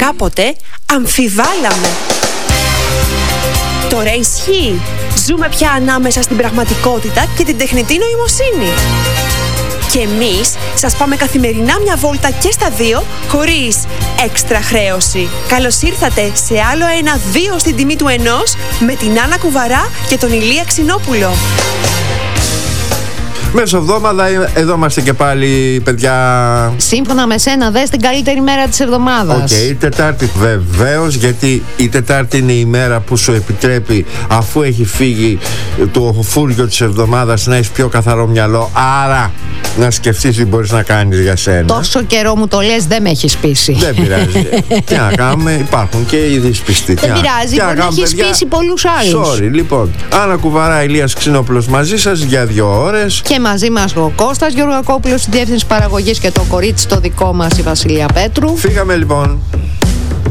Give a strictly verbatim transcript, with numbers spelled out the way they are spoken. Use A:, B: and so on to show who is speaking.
A: κάποτε αμφιβάλαμε. Τώρα ισχύει. Ζούμε πια ανάμεσα στην πραγματικότητα και την τεχνητή νοημοσύνη. Και εμείς σας πάμε καθημερινά μια βόλτα και στα δύο, χωρίς έξτρα χρέωση. Καλώς ήρθατε σε άλλο ένα δύο στην τιμή του ενός, με την Άννα Κουβαρά και τον Ηλία Ξινόπουλο.
B: Μεσοβδόμαδα, εδώ είμαστε και πάλι, παιδιά.
C: Σύμφωνα με σένα, δες την καλύτερη μέρα της εβδομάδας.
B: Οκ, okay, η Τετάρτη βεβαίως, γιατί η Τετάρτη είναι η μέρα που σου επιτρέπει, αφού έχει φύγει το φούργιο της εβδομάδας, να έχεις πιο καθαρό μυαλό. Άρα να σκεφτείς τι μπορείς να κάνεις για σένα.
C: Τόσο καιρό μου το λες, δεν με έχεις πείσει.
B: Δεν πειράζει. Τι να κάνουμε, υπάρχουν και οι δυσπιστοί.
C: Δεν πειράζει, μπορεί να έχεις πείσει πολλούς άλλους.
B: Sorry, λοιπόν. Άννα Κουβαρά, Ηλίας Ξινόπουλος μαζί σας για δύο ώρες.
C: Και μαζί μας ο Κώστας Γεωργακόπουλος, στη διεύθυνση παραγωγής, και το κορίτσι το δικό μας, η Βασιλεία Πέτρου.
B: Φύγαμε λοιπόν.